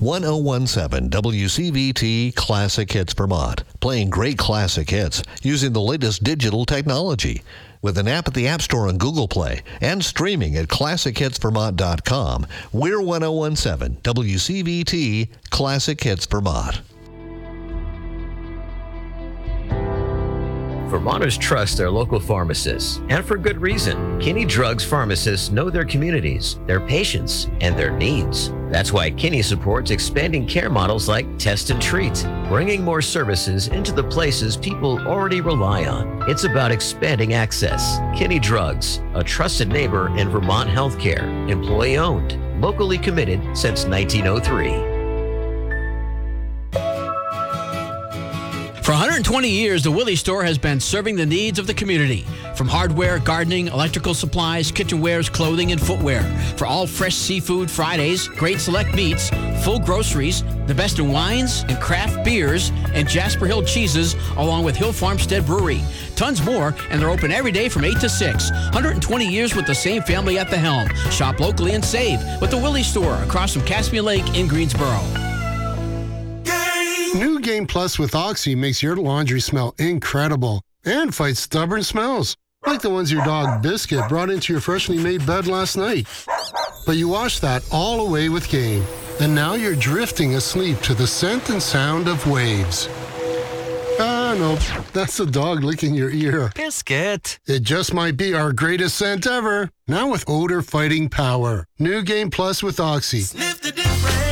1017 WCVT Classic Hits Vermont, playing great classic hits using the latest digital technology. With an app at the App Store and Google Play and streaming at ClassicHitsVermont.com, we're 1017 WCVT Classic Hits Vermont. Vermonters trust their local pharmacists, and for good reason. Kinney Drugs pharmacists know their communities, their patients, and their needs. That's why Kinney supports expanding care models like Test and Treat, bringing more services into the places people already rely on. It's about expanding access. Kinney Drugs, a trusted neighbor in Vermont healthcare, employee-owned, locally committed since 1903. For 120 years, the Willey Store has been serving the needs of the community. From hardware, gardening, electrical supplies, kitchenwares, clothing, and footwear. For all fresh seafood Fridays, great select meats, full groceries, the best in wines and craft beers, and Jasper Hill cheeses, along with Hill Farmstead Brewery. Tons more, and they're open every day from 8 to 6. 120 years with the same family at the helm. Shop locally and save with the Willey Store across from Caspian Lake in Greensboro. New Game Plus with Oxy makes your laundry smell incredible and fights stubborn smells, like the ones your dog Biscuit brought into your freshly made bed last night. But you washed that all away with Game, and now you're drifting asleep to the scent and sound of waves. Ah, no, that's the dog licking your ear. Biscuit. It just might be our greatest scent ever, now with odor-fighting power. New Game Plus with Oxy. Sniff the difference.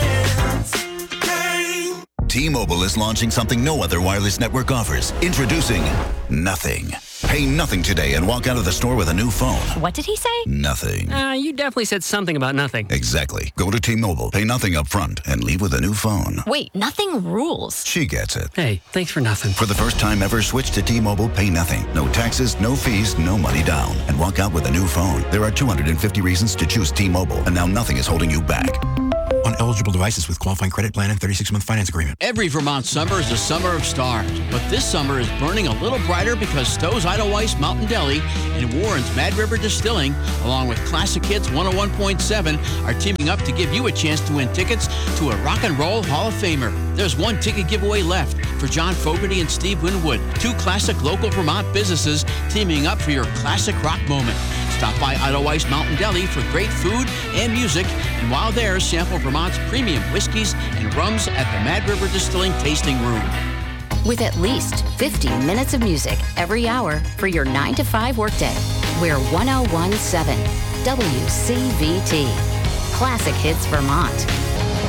T-Mobile is launching something no other wireless network offers. Introducing Nothing. Pay nothing today and walk out of the store with a new phone. What did he say? Nothing. You definitely said something about nothing. Exactly. Go to T-Mobile, pay nothing up front, and leave with a new phone. Wait, nothing rules. She gets it. Hey, thanks for nothing. For the first time ever, switch to T-Mobile, pay nothing. No taxes, no fees, no money down. And walk out with a new phone. There are 250 reasons to choose T-Mobile, and now nothing is holding you back. On eligible devices with qualifying credit plan and 36-month finance agreement. Every Vermont summer is a summer of stars, but this summer is burning a little brighter because Stowe's Idlewice Mountain Deli and Warren's Mad River Distilling, along with Classic Hits 101.7, are teaming up to give you a chance to win tickets to a Rock and Roll Hall of Famer. There's one ticket giveaway left for John Fogerty and Steve Winwood, two classic local Vermont businesses teaming up for your classic rock moment. Stop by Idlewice Mountain Deli for great food and music, and while there, sample Vermont's premium whiskeys and rums at the Mad River Distilling Tasting Room. With at least 50 minutes of music every hour for your 9 to 5 workday. We're 1017 WCVT. Classic Hits Vermont.